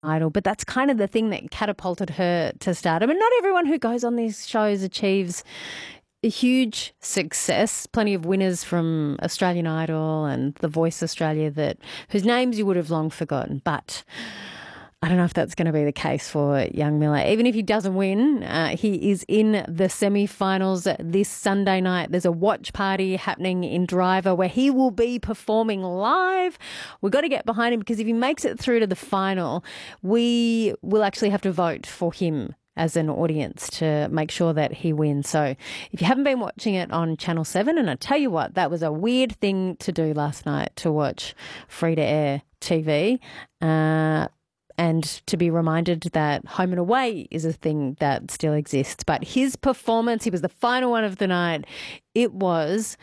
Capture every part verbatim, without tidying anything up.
Idol, but that's kind of the thing that catapulted her to stardom. And not everyone who goes on these shows achieves a huge success. Plenty of winners from Australian Idol and The Voice Australia that whose names you would have long forgotten. But I don't know if that's going to be the case for young Miller. Even if he doesn't win, uh, he is in the semi-finals this Sunday night. There's a watch party happening in Driver where he will be performing live. We've got to get behind him because if he makes it through to the final, we will actually have to vote for him as an audience to make sure that he wins. So if you haven't been watching it on Channel seven, and I tell you what, that was a weird thing to do last night, to watch free-to-air T V. Uh And to be reminded that home and away is a thing that still exists. But his performance, he was the final one of the night. It was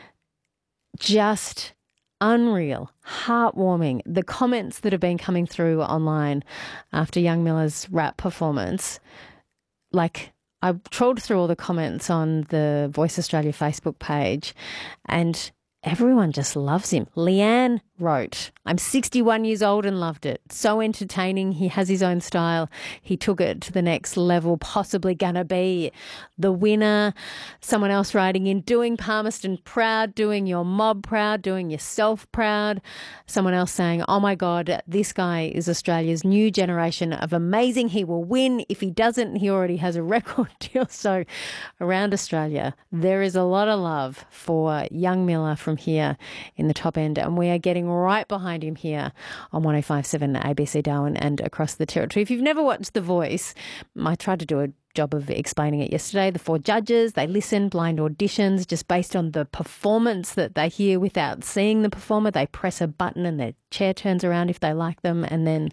just unreal, heartwarming. The comments that have been coming through online after young Miller's rap performance, like I trawled through all the comments on the Voice Australia Facebook page and everyone just loves him. Leanne wrote, I'm sixty-one years old and loved it. So entertaining. He has his own style. He took it to the next level, possibly going to be the winner. Someone else writing in, doing Palmerston proud, doing your mob proud, doing yourself proud. Someone else saying, oh my God, this guy is Australia's new generation of amazing. He will win. If he doesn't, he already has a record deal. So around Australia, there is a lot of love for young Miller from here in the top end, and we are getting right behind him here on one oh five point seven A B C Darwin and across the territory. If you've never watched The Voice, I tried to do a job of explaining it yesterday. The four judges, they listen, blind auditions, just based on the performance that they hear without seeing the performer. They press a button and their chair turns around if they like them, and then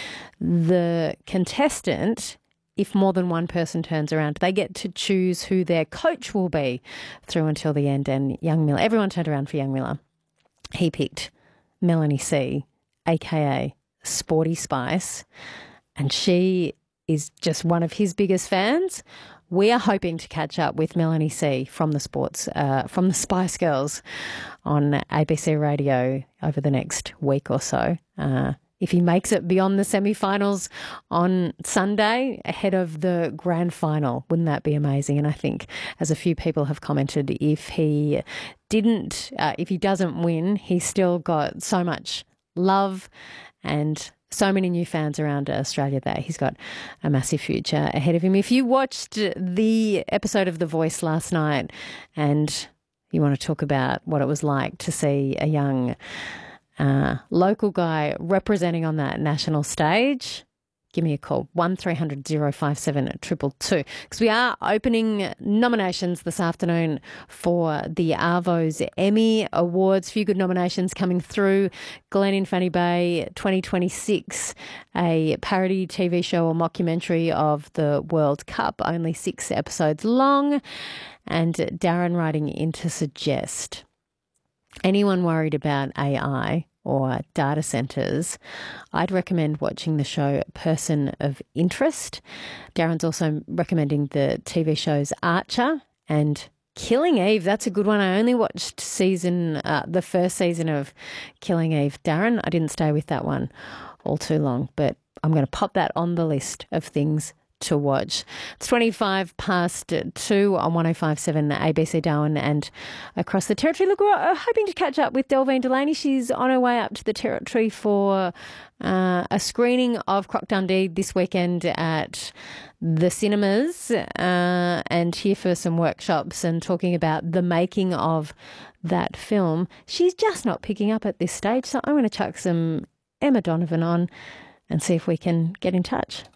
the contestant, if more than one person turns around, they get to choose who their coach will be through until the end. And young Miller, everyone turned around for young Miller. He picked Melanie C, a k a. Sporty Spice, and she is just one of his biggest fans. We are hoping to catch up with Melanie C from the sports, uh, from the Spice Girls on A B C Radio over the next week or so. Uh, if he makes it beyond the semi-finals on Sunday ahead of the grand final, wouldn't that be amazing? And I think, as a few people have commented, if he didn't, uh, if he doesn't win, he's still got so much love and so many new fans around Australia that he's got a massive future ahead of him. If you watched the episode of The Voice last night and you want to talk about what it was like to see a young uh, local guy representing on that national stage, give me a call, one three hundred oh five seven two two two, because we are opening nominations this afternoon for the Arvos Emmy Awards. Few good nominations coming through. Glen in Fanny Bay twenty twenty-six, a parody T V show or mockumentary of the World Cup, only six episodes long. And Darren writing in to suggest, anyone worried about A I or data centres, I'd recommend watching the show Person of Interest. Darren's also recommending the T V shows Archer and Killing Eve. That's a good one. I only watched season, uh, the first season of Killing Eve. Darren, I didn't stay with that one all too long, but I'm going to pop that on the list of things to watch. It's twenty-five past two on one oh five point seven A B C Darwin and across the territory. Look, we're hoping to catch up with Delvine Delaney. She's on her way up to the territory for uh, a screening of Croc Dundee this weekend at the cinemas, uh, and here for some workshops and talking about the making of that film. She's just not picking up at this stage, so I'm going to chuck some Emma Donovan on and see if we can get in touch.